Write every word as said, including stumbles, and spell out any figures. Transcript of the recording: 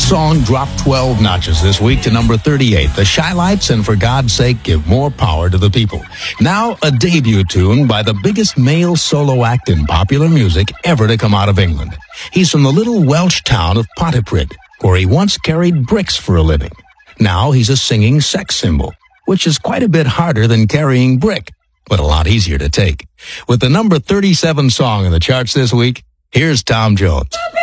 song dropped twelve notches this week to number thirty-eight. The Shy-Lites and For God's Sake Give More Power to the People. Now a debut tune by the biggest male solo act in popular music ever to come out of England. He's from the little Welsh town of Pontypridd, where he once carried bricks for a living. Now he's a singing sex symbol, which is quite a bit harder than carrying brick, but a lot easier to take. With the number thirty-seven song in the charts this week, here's Tom Jones.